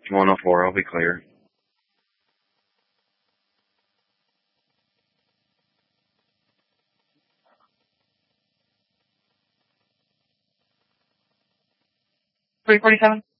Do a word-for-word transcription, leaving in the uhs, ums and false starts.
one oh four, I'll be clear. three forty-seven.